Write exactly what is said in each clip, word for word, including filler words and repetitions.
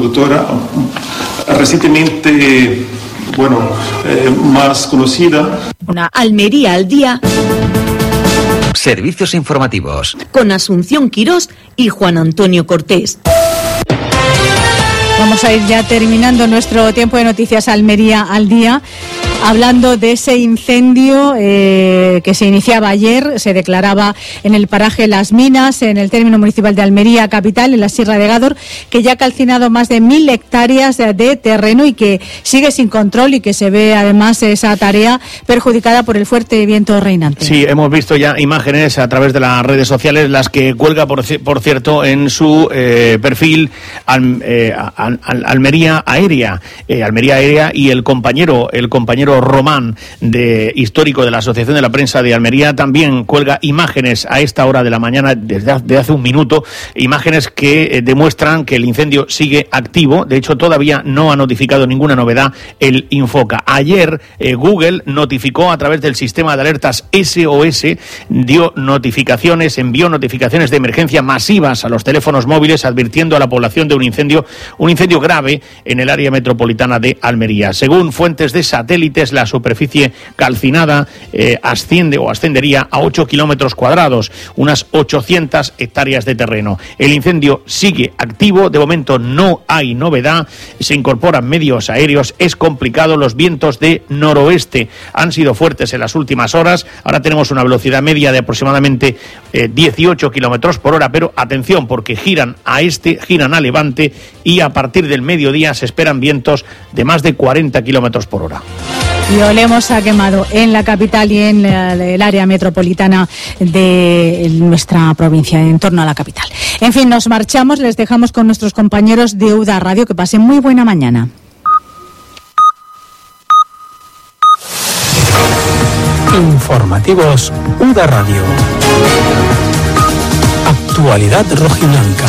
constructora recientemente, bueno, eh, más conocida. Una Almería al día. Servicios informativos. Con Asunción Quirós y Juan Antonio Cortés. Vamos a ir ya terminando nuestro tiempo de noticias Almería al día, hablando de ese incendio eh, que se iniciaba ayer, se declaraba en el paraje Las Minas, en el término municipal de Almería capital, en la Sierra de Gádor, que ya ha calcinado más de mil hectáreas de, de terreno y que sigue sin control y que se ve además esa tarea perjudicada por el fuerte viento reinante. Sí, hemos visto ya imágenes a través de las redes sociales, las que cuelga, por, por cierto, en su eh, perfil al, eh, al, al, Almería Aérea, eh, Almería Aérea y el compañero, el compañero Román, de histórico de la Asociación de la Prensa de Almería, también cuelga imágenes a esta hora de la mañana, desde hace un minuto, imágenes que eh, demuestran que el incendio sigue activo. De hecho, todavía no ha notificado ninguna novedad el Infoca. Ayer eh, Google notificó a través del sistema de alertas S O S, dio notificaciones, envió notificaciones de emergencia masivas a los teléfonos móviles, advirtiendo a la población de un incendio, un incendio grave en el área metropolitana de Almería. Según fuentes de satélites, la superficie calcinada eh, asciende o ascendería a ocho kilómetros cuadrados, unas ochocientas hectáreas de terreno. El incendio sigue activo, de momento no hay novedad, se incorporan medios aéreos, es complicado, los vientos de noroeste han sido fuertes en las últimas horas, ahora tenemos una velocidad media de aproximadamente eh, dieciocho kilómetros por hora, pero atención porque giran a este, giran a levante y a partir del mediodía se esperan vientos de más de cuarenta kilómetros por hora. Y olemos ha quemado en la capital y en el área metropolitana de nuestra provincia, en torno a la capital. En fin, nos marchamos, les dejamos con nuestros compañeros de U D A Radio. Que pasen muy buena mañana. Informativos U D A Radio. Actualidad rojiblanca.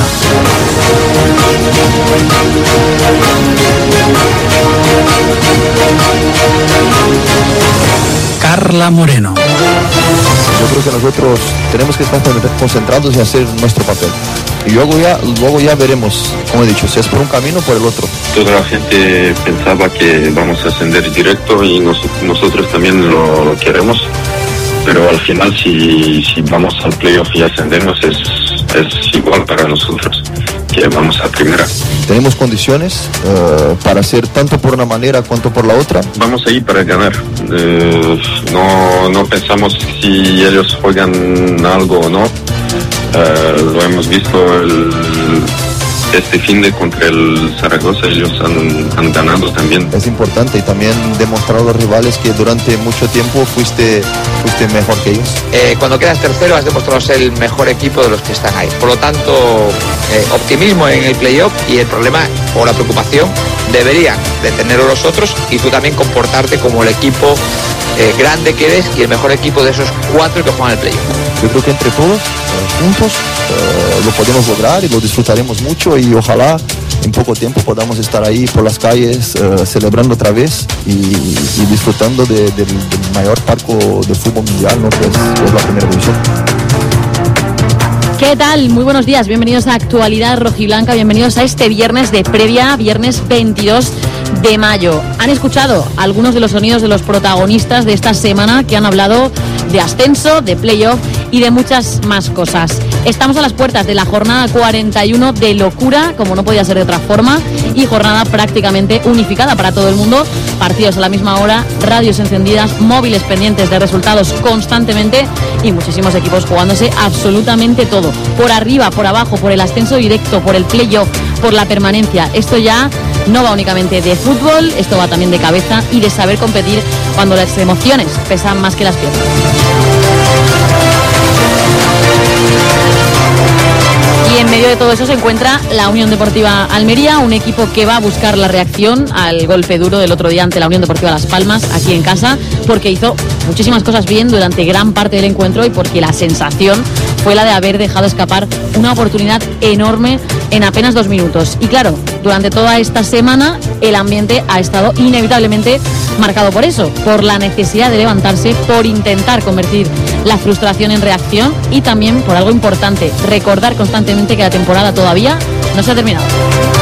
Carla Moreno. Yo creo que nosotros tenemos que estar concentrados y hacer nuestro papel. Y luego ya, luego ya veremos, como he dicho, si es por un camino o por el otro. Toda la gente pensaba que vamos a ascender directo y nos, nosotros también lo, lo queremos. Pero al final, si, si vamos al playoff y ascendemos, es, es igual para nosotros que vamos a primera. Tenemos condiciones uh, para hacer tanto por una manera cuanto por la otra. Vamos ahí para ganar. Eh, no, no pensamos si ellos juegan algo o no. Eh, lo hemos visto el, este fin de contra el Zaragoza, ellos han, han ganado también. Es importante y también demostrar a los rivales que durante mucho tiempo fuiste, fuiste mejor que ellos. Eh, cuando quedas tercero has demostrado ser el mejor equipo de los que están ahí. Por lo tanto, eh, optimismo en el playoff, y el problema o la preocupación deberían de tenerlo los otros y tú también comportarte como el equipo eh, grande que eres y el mejor equipo de esos cuatro que juegan el playoff. Yo creo que entre todos, eh, juntos, eh, lo podemos lograr y lo disfrutaremos mucho, y ojalá en poco tiempo podamos estar ahí por las calles eh, celebrando otra vez y, y disfrutando de, de, del mayor parco de fútbol mundial, ¿no? que, es, que es la primera división. ¿Qué tal? Muy buenos días, bienvenidos a Actualidad Rojiblanca, bienvenidos a este viernes de previa, viernes veintidós de mayo. Han escuchado algunos de los sonidos de los protagonistas de esta semana, que han hablado de ascenso, de playoff y de muchas más cosas. Estamos a las puertas de la jornada cuarenta y uno de locura, como no podía ser de otra forma, y jornada prácticamente unificada para todo el mundo. Partidos a la misma hora, radios encendidas, móviles pendientes de resultados constantemente y muchísimos equipos jugándose absolutamente todo. Por arriba, por abajo, por el ascenso directo, por el playoff, por la permanencia. Esto ya no va únicamente de fútbol, esto va también de cabeza y de saber competir cuando las emociones pesan más que las piernas. Y en medio de todo eso se encuentra la Unión Deportiva Almería, un equipo que va a buscar la reacción al golpe duro del otro día ante la Unión Deportiva Las Palmas, aquí en casa, porque hizo muchísimas cosas bien durante gran parte del encuentro y porque la sensación fue la de haber dejado escapar una oportunidad enorme en apenas dos minutos. Y claro, durante toda esta semana el ambiente ha estado inevitablemente marcado por eso, por la necesidad de levantarse, por intentar convertir la frustración en reacción y también por algo importante, recordar constantemente que la temporada todavía no se ha terminado.